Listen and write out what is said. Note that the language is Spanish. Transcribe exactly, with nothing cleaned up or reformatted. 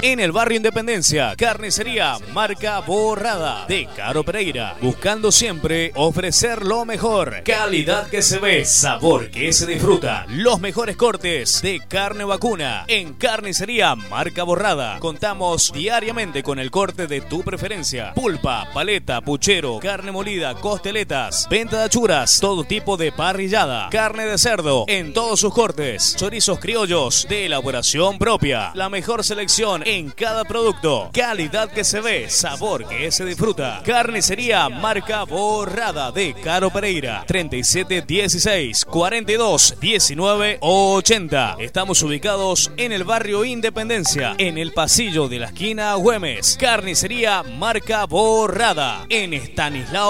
en el barrio Independencia. Carnicería marca Borrada de Caro Pereira, buscando siempre ofrecer lo mejor. Calidad que se ve, sabor que se disfruta. Los mejores cortes de carne vacuna en Carnicería marca Borrada. Contamos diariamente con el corte de tu preferencia: pulpa, paleta, puchero, carne molida, costeletas, venta de achuras, todo tipo de parrillada, carne de cerdo en todos sus cortes, chorizos criollos de elaboración propia, la mejor selección en cada producto, calidad que se ve, sabor que se disfruta. Carnicería marca Borrada de Caro Pereira, treinta y siete dieciséis cuarenta y dos diecinueve ochenta. Estamos ubicados en el barrio Independencia, en el pasillo de la esquina Güemes. Carnicería marca Borrada en Estanislao